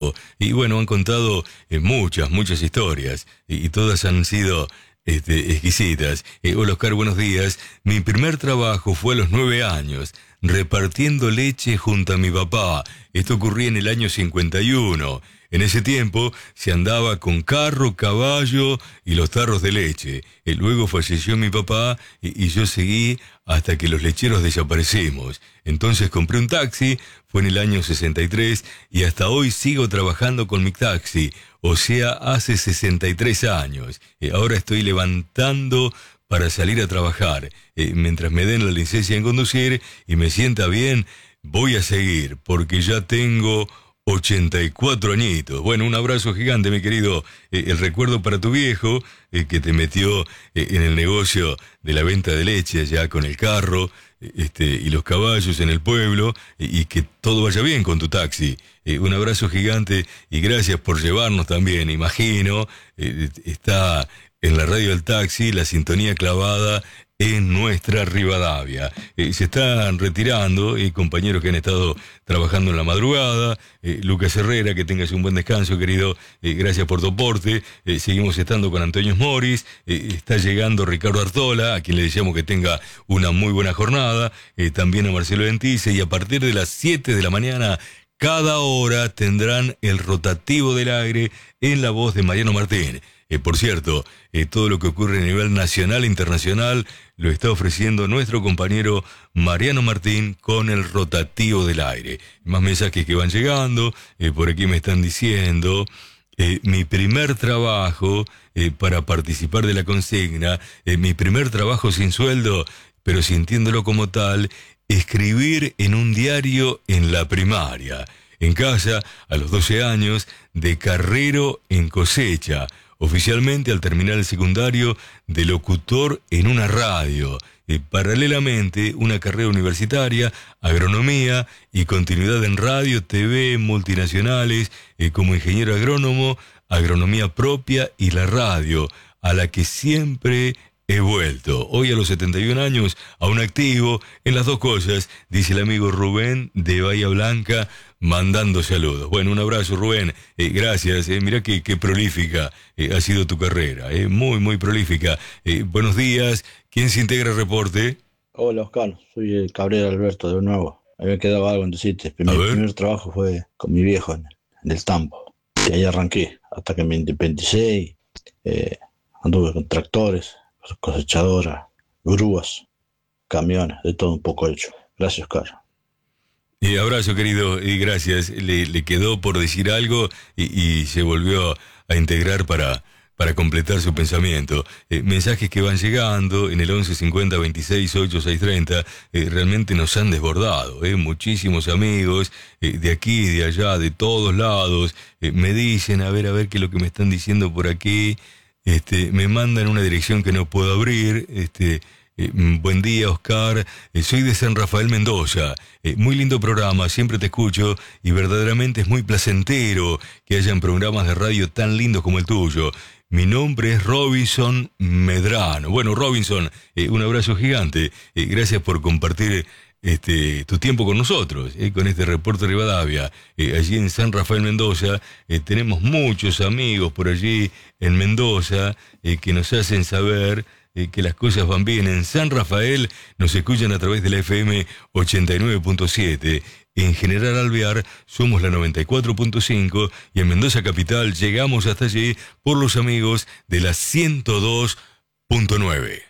trabajo. Y bueno, han contado muchas historias y todas han sido exquisitas. Hola Oscar, buenos días. Mi primer trabajo fue a los 9 años, repartiendo leche junto a mi papá. Esto ocurría en el año 51. En ese tiempo se andaba con carro, caballo y los tarros de leche. Luego falleció mi papá y yo seguí hasta que los lecheros desaparecimos. Entonces compré un taxi, fue en el año 63 y hasta hoy sigo trabajando con mi taxi, o sea, hace 63 años. Ahora estoy levantando para salir a trabajar. Mientras me den la licencia en conducir y me sienta bien, voy a seguir porque ya tengo 84 añitos. Bueno, un abrazo gigante, mi querido. El recuerdo para tu viejo, que te metió en el negocio de la venta de leche allá con el carro y los caballos en el pueblo, y que todo vaya bien con tu taxi. Un abrazo gigante y gracias por llevarnos también. Imagino, está en la radio del taxi la sintonía clavada en nuestra Rivadavia. Se están retirando compañeros que han estado trabajando en la madrugada. Lucas Herrera, que tengas un buen descanso, querido. Gracias por tu aporte. Seguimos estando con Antonio Moris. Está llegando Ricardo Artola, a quien le deseamos que tenga una muy buena jornada. También a Marcelo Ventice. Y a partir de las 7 de la mañana, cada hora tendrán el rotativo del aire en la voz de Mariano Martín. Por cierto, todo lo que ocurre a nivel nacional e internacional lo está ofreciendo nuestro compañero Mariano Martín con el rotativo del aire. Más mensajes que van llegando, por aquí me están diciendo, mi primer trabajo para participar de la consigna, mi primer trabajo sin sueldo, pero sintiéndolo como tal, escribir en un diario en la primaria. En casa, a los 12 años, de carrero en cosecha. Oficialmente al terminar el secundario, de locutor en una radio. Paralelamente, una carrera universitaria, agronomía y continuidad en radio, TV, multinacionales, como ingeniero agrónomo, agronomía propia y la radio, a la que siempre he vuelto. Hoy a los 71 años, aún activo en las dos cosas, dice el amigo Rubén de Bahía Blanca, mandando saludos. Bueno, un abrazo, Rubén. Gracias. Mirá qué prolífica ha sido tu carrera. Muy prolífica. Buenos días. ¿Quién se integra al reporte? Hola, Oscar. Soy el Cabrera Alberto, de nuevo. Había quedado algo en decirte. Mi primer trabajo fue con mi viejo en el Tambo. Y ahí arranqué, hasta que me independicé. Anduve con tractores, cosechadoras, grúas, camiones, de todo un poco hecho. Gracias, Oscar. Abrazo, querido, y gracias. Le quedó por decir algo y se volvió a integrar para completar su pensamiento. Mensajes que van llegando en el 11 50 26 8 6 30 realmente nos han desbordado. Muchísimos amigos de aquí, de allá, de todos lados, me dicen, a ver qué es lo que me están diciendo por aquí. Me mandan una dirección que no puedo abrir. Buen día, Oscar. Soy de San Rafael, Mendoza. Muy lindo programa, siempre te escucho y verdaderamente es muy placentero que hayan programas de radio tan lindos como el tuyo. Mi nombre es Robinson Medrano. Bueno, Robinson, un abrazo gigante. Gracias por compartir tu tiempo con nosotros, con este reporte de Rivadavia. Allí en San Rafael, Mendoza, tenemos muchos amigos por allí en Mendoza que nos hacen saber que las cosas van bien. En San Rafael nos escuchan a través de la FM 89.7. En General Alvear somos la 94.5 y en Mendoza Capital llegamos hasta allí por los amigos de la 102.9.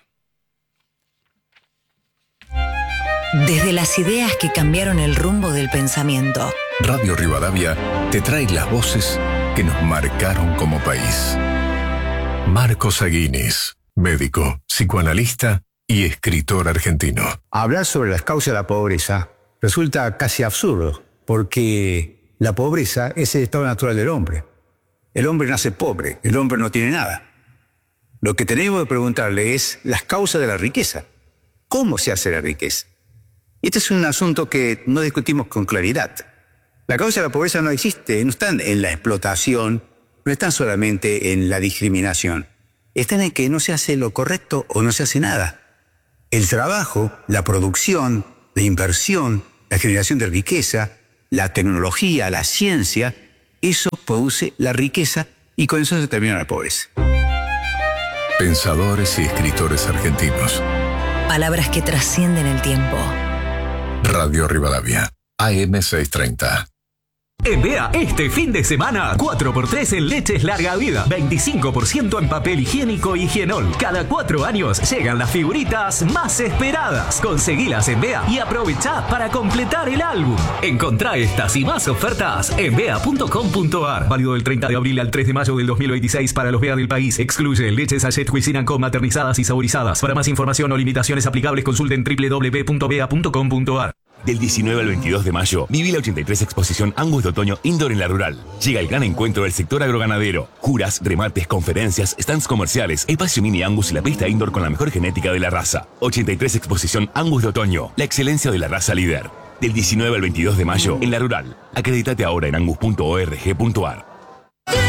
Desde las ideas que cambiaron el rumbo del pensamiento, Radio Rivadavia te trae las voces que nos marcaron como país. Marcos Aguinis, médico, psicoanalista y escritor argentino. Hablar sobre las causas de la pobreza resulta casi absurdo, porque la pobreza es el estado natural del hombre. El hombre nace pobre, el hombre no tiene nada. Lo que tenemos que preguntarle es las causas de la riqueza. ¿Cómo se hace la riqueza? Y este es un asunto que no discutimos con claridad. La causa de la pobreza no existe, no están en la explotación, no están solamente en la discriminación. Están en que no se hace lo correcto o no se hace nada. El trabajo, la producción, la inversión, la generación de riqueza, la tecnología, la ciencia, eso produce la riqueza y con eso se termina la pobreza. Pensadores y escritores argentinos. Palabras que trascienden el tiempo. Radio Rivadavia, AM 630. En Bea, este fin de semana, 4x3 en leches larga vida, 25% en papel higiénico y Higienol. Cada 4 años llegan las figuritas más esperadas. Conseguilas en Bea y aprovechá para completar el álbum. Encontrá estas y más ofertas en bea.com.ar. Válido del 30 de abril al 3 de mayo del 2026 para los Bea del país. Excluye leches Sachet Cuisine & Co maternizadas y saborizadas. Para más información o limitaciones aplicables, consulten www.bea.com.ar. Del 19 al 22 de mayo, viví la 83 Exposición Angus de Otoño Indoor en La Rural. Llega el gran encuentro del sector agroganadero. Juras, remates, conferencias, stands comerciales, espacio mini Angus y la pista indoor con la mejor genética de la raza. 83 Exposición Angus de Otoño, la excelencia de la raza líder. Del 19 al 22 de mayo, en La Rural. Acredítate ahora en angus.org.ar.